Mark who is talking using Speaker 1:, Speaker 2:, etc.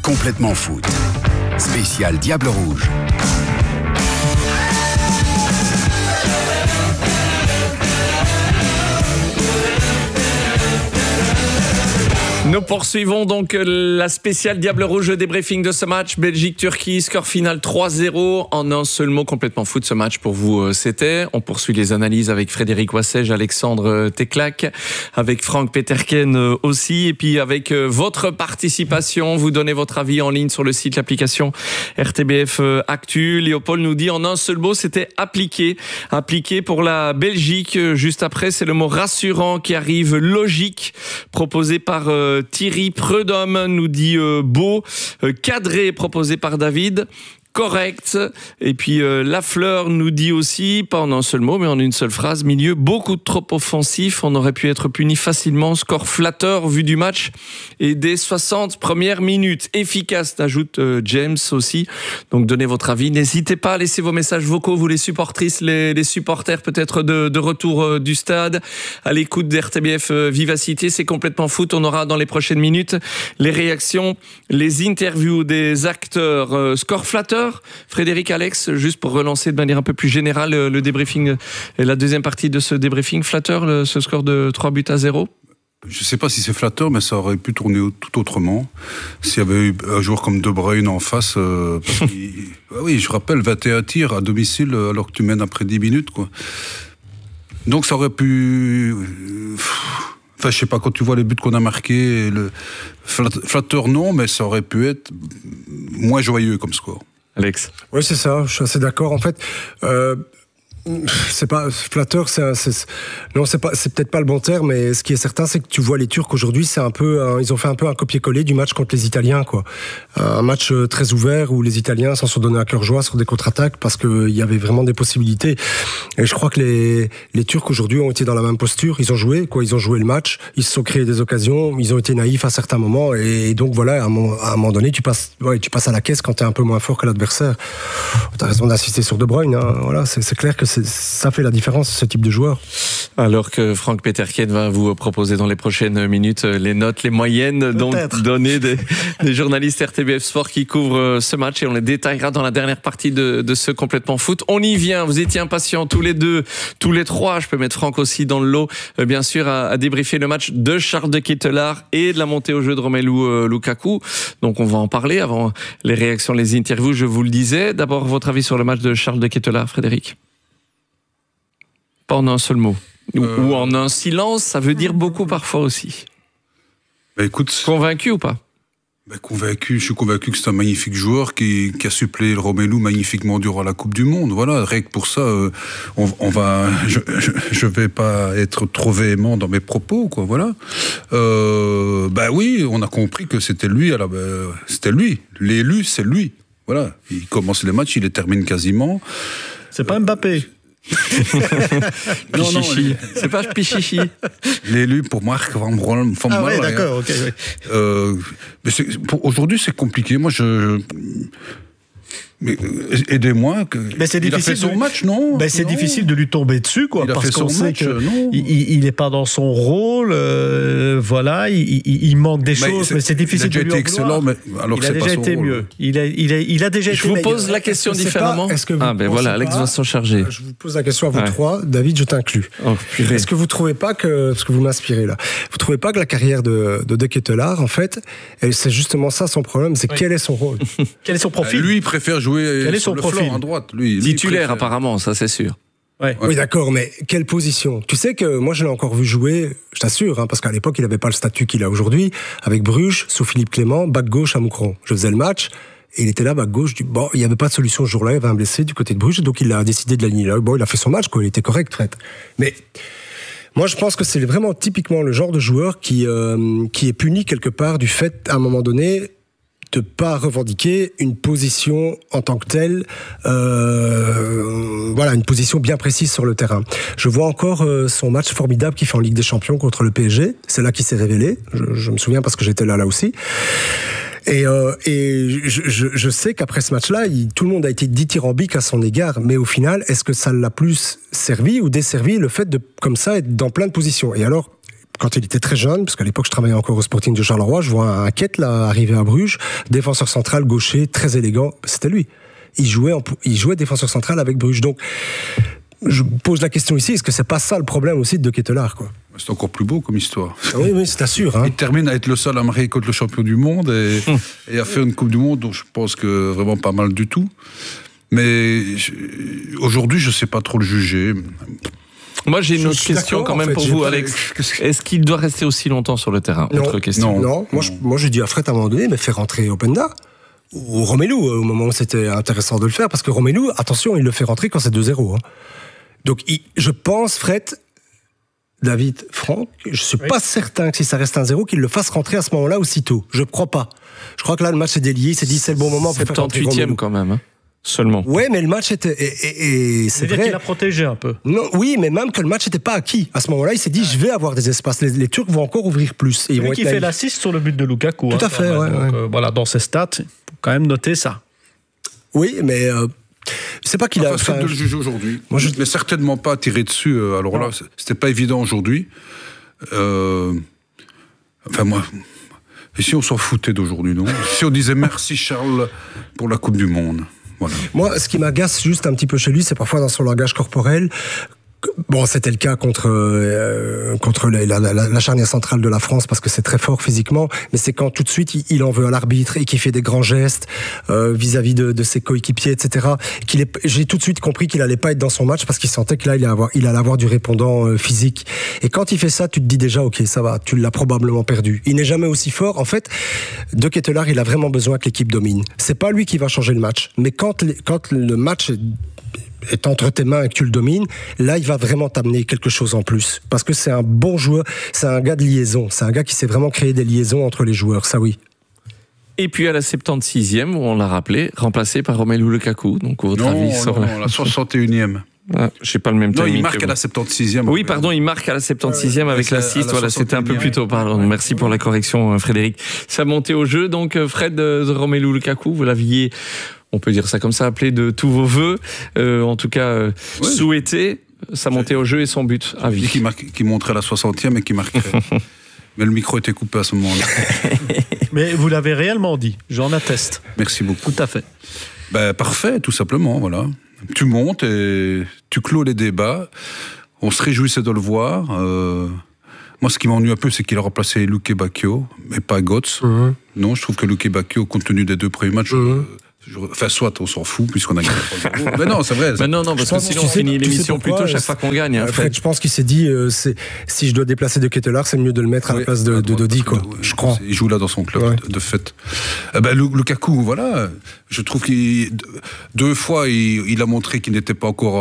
Speaker 1: Complètement foot. Spécial Diable Rouge.
Speaker 2: Nous poursuivons donc la spéciale Diable Rouge, le débriefing de ce match. Belgique-Turquie, score final 3-0. En un seul mot, complètement foot, ce match pour vous, c'était. On poursuit les analyses avec Frédéric Wassège, Alexandre Teclac, avec Franck Peterken aussi, et puis avec votre participation. Vous donnez votre avis en ligne sur le site, l'application RTBF Actu. Léopold nous dit en un seul mot, c'était appliqué. Appliqué pour la Belgique. Juste après, c'est le mot rassurant qui arrive, logique, proposé par Thierry Prudhomme, nous dit Beau. Cadré, proposé par David. Correct. Et puis Lafleur nous dit aussi, pas en un seul mot mais en une seule phrase, milieu beaucoup trop offensif, on aurait pu être puni facilement, score flatteur vu du match et des 60 premières minutes. Efficace, ajoute James aussi. Donc donnez votre avis, n'hésitez pas à laisser vos messages vocaux, vous les supportrices, les supporters peut-être de retour du stade, à l'écoute d'RTBF Vivacité, c'est complètement foot. On aura dans les prochaines minutes les réactions, les interviews des acteurs. Score flatteur, Frédéric, Alex, juste pour relancer de manière un peu plus générale le débriefing, la deuxième partie de ce débriefing, flatteur, ce score de 3-0?
Speaker 3: Je ne sais pas si c'est flatteur, mais ça aurait pu tourner tout autrement. S'il y avait eu un joueur comme De Bruyne en face, oui, je rappelle, 21 tirs à domicile alors que tu mènes après 10 minutes, quoi. Donc ça aurait pu... Enfin, je sais pas, quand tu vois les buts qu'on a marqués, flatteur non, mais ça aurait pu être moins joyeux comme score.
Speaker 2: Alex.
Speaker 4: Oui, c'est ça, je suis assez d'accord. En fait, c'est pas flatteur, non, c'est peut-être pas le bon terme, mais ce qui est certain, c'est que tu vois les Turcs aujourd'hui, c'est un peu, ils ont fait un peu un copier-coller du match contre les Italiens, quoi. Un match très ouvert où les Italiens s'en sont donnés à cœur joie sur des contre-attaques parce qu'il y avait vraiment des possibilités. Et je crois que les Turcs aujourd'hui ont été dans la même posture. Ils ont joué, quoi. Ils ont joué le match. Ils se sont créés des occasions. Ils ont été naïfs à certains moments. Et donc voilà, à un moment donné, tu passes à la caisse quand t'es un peu moins fort que l'adversaire. T'as raison d'insister sur De Bruyne, hein. Voilà, c'est clair que ça fait la différence, ce type de joueur.
Speaker 2: Alors que Franck Peterken va vous proposer dans les prochaines minutes les notes, les moyennes données des journalistes RTBF Sport qui couvrent ce match, et on les détaillera dans la dernière partie de ce complètement foot. On y vient, vous étiez impatients tous les deux, tous les trois, je peux mettre Franck aussi dans le lot, bien sûr, à débriefer le match de Charles de Ketelaere et de la montée au jeu de Romelu Lukaku. Donc on va en parler avant les réactions, les interviews, je vous le disais. D'abord, votre avis sur le match de Charles de Ketelaere, Frédéric? Pas en un seul mot. Ou en un silence, ça veut dire beaucoup parfois aussi.
Speaker 3: Bah écoute,
Speaker 2: convaincu ou pas?
Speaker 3: Convaincu, je suis convaincu que c'est un magnifique joueur qui a suppléé le Romelu magnifiquement durant la Coupe du Monde. Voilà, rien que pour ça, je vais pas être trop véhément dans mes propos, quoi. Voilà. Oui, on a compris que c'était lui. C'était lui. L'élu, c'est lui. Voilà. Il commence les matchs, il les termine quasiment.
Speaker 5: C'est pas Mbappé.
Speaker 3: Non,
Speaker 2: c'est pas Pichichi.
Speaker 3: L'élu pour Marc Van Brom.
Speaker 5: Ah oui, d'accord, ok. Oui.
Speaker 3: Mais aujourd'hui, c'est compliqué. Moi, mais aidez-moi. Il a fait son match, non?
Speaker 5: C'est difficile de lui tomber dessus, quoi, parce qu'on sait qu'il n'est pas dans son rôle. Voilà, il manque des choses, mais c'est difficile de lui en vouloir.
Speaker 3: Il a déjà été mieux.
Speaker 5: Il a déjà été.
Speaker 2: Je vous pose la question différemment. Voilà, Alex va s'en charger.
Speaker 4: Je vous pose la question à vous trois. David, je t'inclus. Est-ce que vous trouvez pas que, parce que vous m'inspirez là, vous trouvez pas que la carrière de Ketelaere, en fait, c'est justement ça son problème, c'est quel est son rôle?
Speaker 5: Quel est son profil?
Speaker 3: Lui, il préfère jouer sur le flanc à droite. Lui,
Speaker 2: titulaire apparemment, ça c'est sûr.
Speaker 4: Ouais. Oui, d'accord, mais quelle position? Tu sais que moi je l'ai encore vu jouer, je t'assure, parce qu'à l'époque il n'avait pas le statut qu'il a aujourd'hui, avec Bruges, sous Philippe Clément, back gauche à Moucron. Je faisais le match, et il était là, back gauche, il n'y avait pas de solution ce jour-là, il y avait un blessé du côté de Bruges, donc il a décidé de l'aligner là. Bon, il a fait son match, quoi, il était correct, Fred. Mais moi je pense que c'est vraiment typiquement le genre de joueur qui est puni quelque part du fait, à un moment donné, de pas revendiquer une position en tant que telle, une position bien précise sur le terrain. Je vois encore son match formidable qu'il fait en Ligue des Champions contre le PSG. C'est là qu'il s'est révélé. Je me souviens parce que j'étais là aussi. Et je sais qu'après ce match-là, tout le monde a été dithyrambique à son égard. Mais au final, est-ce que ça l'a plus servi ou desservi le fait de, comme ça, être dans plein de positions? Et alors, quand il était très jeune, parce qu'à l'époque je travaillais encore au Sporting de Charleroi, je vois un Quête là arriver à Bruges, défenseur central gaucher, très élégant, c'était lui. Il jouait défenseur central avec Bruges. Donc je pose la question ici, est-ce que c'est pas ça le problème aussi de Ketelaar, quoi?
Speaker 3: C'est encore plus beau comme histoire.
Speaker 4: Oui, c'est sûr. Hein.
Speaker 3: Il termine à être le seul à marquer contre le champion du monde et à faire une Coupe du Monde, donc je pense que vraiment pas mal du tout. Mais aujourd'hui, je sais pas trop le juger.
Speaker 2: Moi, j'ai une autre question quand même pour vous, Alex. Est-ce qu'il doit rester aussi longtemps sur le terrain? Autre question.
Speaker 4: Non. Moi, je dis à Fred à un moment donné, mais faire rentrer Openda ou Romelu au moment où c'était intéressant de le faire, parce que Romelu, attention, il le fait rentrer quand c'est 2-0. Hein. Donc, je pense, Fred, David, Franck, je suis pas certain que si ça reste 1-0, qu'il le fasse rentrer à ce moment-là aussitôt. Je crois pas. Je crois que là, le match est délié. Il s'est dit, c'est le bon moment pour faire rentrer Romelu.
Speaker 2: 78e quand même. Hein. Seulement.
Speaker 4: Ouais, mais le match était. Et c'est vrai.
Speaker 5: Qu'il a protégé un peu.
Speaker 4: Non, oui, mais même que le match n'était pas acquis. À ce moment-là, il s'est dit, je vais avoir des espaces. Les Turcs vont encore ouvrir plus.
Speaker 5: Et lui qui fait l'assist sur le but de Lukaku.
Speaker 4: Tout à fait, ouais.
Speaker 5: Voilà, dans ses stats, il faut quand même noter ça.
Speaker 4: Oui, mais c'est pas qu'il a.
Speaker 3: Facile de le juger aujourd'hui. Mais certainement pas tirer dessus. Alors là, c'était pas évident aujourd'hui. Moi. Et si on s'en foutait d'aujourd'hui, non? Si on disait merci Charles pour la Coupe du Monde. Voilà.
Speaker 4: Moi, ce qui m'agace juste un petit peu chez lui, c'est parfois dans son langage corporel. Bon, c'était le cas contre la charnière centrale de la France parce que c'est très fort physiquement, mais c'est quand tout de suite il en veut à l'arbitre et qu'il fait des grands gestes vis-à-vis de ses coéquipiers, etc. J'ai tout de suite compris qu'il allait pas être dans son match parce qu'il sentait que là il allait avoir du répondant physique. Et quand il fait ça, tu te dis déjà ok, ça va, tu l'as probablement perdu. Il n'est jamais aussi fort. En fait, De Ketelaar, il a vraiment besoin que l'équipe domine. C'est pas lui qui va changer le match, mais quand le match est entre tes mains et que tu le domines, là, il va vraiment t'amener quelque chose en plus. Parce que c'est un bon joueur, c'est un gars de liaison, c'est un gars qui sait vraiment créer des liaisons entre les joueurs, ça oui.
Speaker 2: Et puis à la 76e, où on l'a rappelé, remplacé par Romelu Lukaku. Donc, votre avis sur
Speaker 3: la 61e.
Speaker 2: Je sais pas le même timing.
Speaker 3: Non, il marque à la 76e.
Speaker 2: Oui, pardon, il marque à la 76e avec l'assist. Voilà, c'était un peu plus tôt. Pardon. Merci pour la correction, Frédéric. Ça montait au jeu. Donc, Fred, Romelu Lukaku, vous l'aviez, on peut dire ça comme ça, appelé de tous vos voeux. En tout cas, souhaité. Ça montait au jeu et son but à vie.
Speaker 3: Qui montrait à la 60e et qui marquait. Mais le micro était coupé à ce moment-là.
Speaker 5: Mais vous l'avez réellement dit. J'en atteste.
Speaker 3: Merci beaucoup.
Speaker 5: Tout à fait.
Speaker 3: Parfait, tout simplement, voilà. Tu montes et tu clôt les débats. On se réjouissait de le voir. Moi, ce qui m'ennuie un peu, c'est qu'il a remplacé Luke Bacchio, mais pas Götze. Non, je trouve que Luke Bacchio, compte tenu des deux premiers matchs, soit on s'en fout puisqu'on a gagné 3-0. Mais non, c'est vrai.
Speaker 2: Mais non, parce que sinon on finit l'émission plus tôt chaque fois qu'on gagne.
Speaker 4: Fred, je pense qu'il s'est dit, si je dois déplacer De Ketelaar, c'est mieux de le mettre à la place de Dodi, quoi. Je crois.
Speaker 3: Il joue là dans son club, de fait. Lukaku, voilà. Je trouve qu'il 2 fois, il a montré qu'il n'était pas encore